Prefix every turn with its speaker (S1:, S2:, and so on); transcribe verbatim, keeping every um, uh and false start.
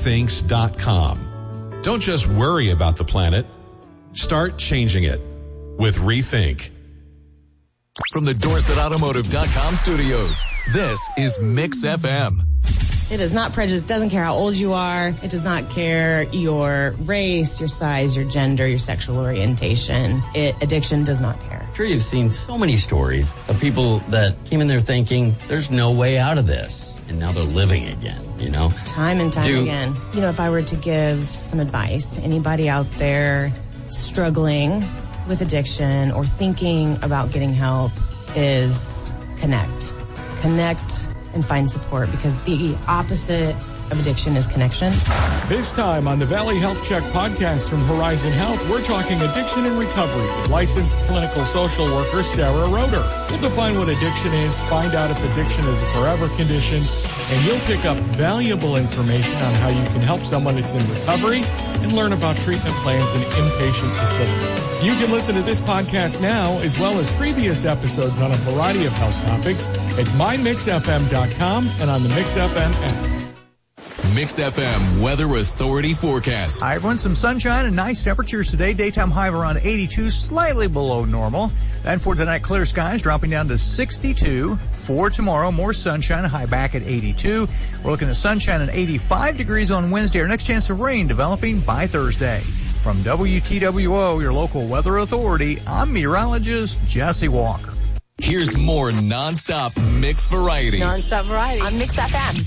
S1: rethinks dot com. Don't just worry about the planet. Start changing it with Rethink.
S2: From the Dorset Automotive dot com studios, this is Mix F M.
S3: It is not prejudice. It doesn't care how old you are. It does not care your race, your size, your gender, your sexual orientation. It, addiction does not care.
S4: I'm sure you've seen so many stories of people that came in there thinking, there's no way out of this. And now they're living again, you know?
S3: Time and time
S4: Do,
S3: again. You know, if I were to give some advice to anybody out there struggling with addiction or thinking about getting help, is connect. Connect and find support, because the opposite of addiction is connection.
S5: This time on the Valley Health Check podcast from Horizon Health, we're talking addiction and recovery with licensed clinical social worker Sarah Roeder. We'll define what addiction is, find out if addiction is a forever condition, and you'll pick up valuable information on how you can help someone that's in recovery and learn about treatment plans in inpatient facilities. You can listen to this podcast now, as well as previous episodes on a variety of health topics at my mix f m dot com and on the Mix F M app.
S2: Mix F M Weather Authority forecast.
S6: Hi, everyone. Some sunshine and nice temperatures today. Daytime high of around eighty-two, slightly below normal. And for tonight, clear skies dropping down to sixty-two. For tomorrow, more sunshine, high back at eighty-two. We're looking at sunshine and eighty-five degrees on Wednesday. Our next chance of rain developing by Thursday. From W T W O, your local weather authority, I'm meteorologist Jesse Walker.
S2: Here's more nonstop mix variety.
S7: Nonstop variety on Mix F M.